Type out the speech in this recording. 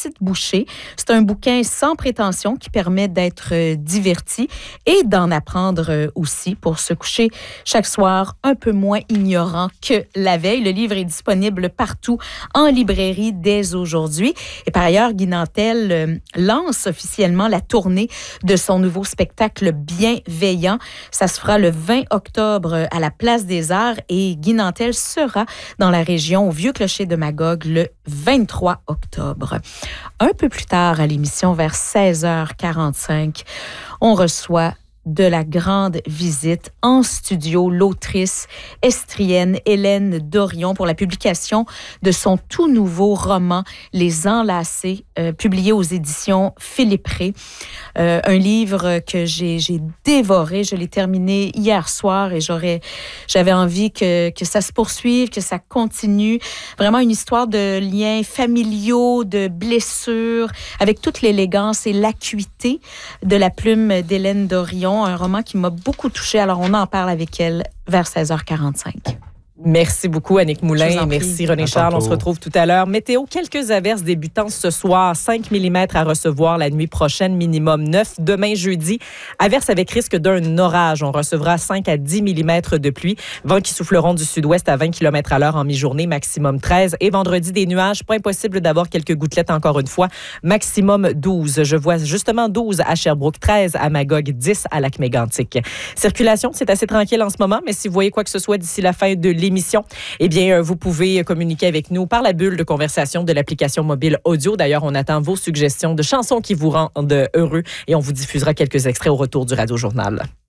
petites bouchées. C'est un bouquin sans prétention qui permet d'être diverti et d'en apprendre aussi pour se coucher chaque soir un peu moins ignorant que la veille. Le livre est disponible partout en librairie dès aujourd'hui. Et par ailleurs, Guy Nantel lance officiellement la tournée de son nouveau spectacle Bienveillant. Ça se fera le 20 octobre à la Place des Arts et Guy Nantel sera dans la région au Vieux-Clocher de Magog le 23 octobre. Un peu plus tard à l'émission, vers 16h45, on reçoit de la grande visite en studio l'autrice estrienne Hélène Dorion pour la publication de son tout nouveau roman Les Enlacés, publié aux éditions Philippe Rey. Un livre que j'ai dévoré. Je l'ai terminé hier soir et j'avais envie que ça se poursuive, que ça continue. Vraiment une histoire de liens familiaux, de blessures, avec toute l'élégance et l'acuité de la plume d'Hélène Dorion. Un roman qui m'a beaucoup touchée. Alors, on en parle avec elle vers 16h45. Merci beaucoup, Annick Moulin. Et merci, René Charles. On se retrouve tout à l'heure. Météo, quelques averses débutant ce soir. 5 mm à recevoir la nuit prochaine, minimum 9. Demain, jeudi, averses avec risque d'un orage. On recevra 5 à 10 mm de pluie. Vents qui souffleront du sud-ouest à 20 km à l'heure en mi-journée, maximum 13. Et vendredi, des nuages. Pas impossible d'avoir quelques gouttelettes encore une fois. Maximum 12. Je vois justement 12 à Sherbrooke, 13 à Magog, 10 à Lac-Mégantic. Circulation, c'est assez tranquille en ce moment, mais si vous voyez quoi que ce soit d'ici la fin de l'émission, eh bien, vous pouvez communiquer avec nous par la bulle de conversation de l'application mobile audio. D'ailleurs, on attend vos suggestions de chansons qui vous rendent heureux et on vous diffusera quelques extraits au retour du Radio Journal.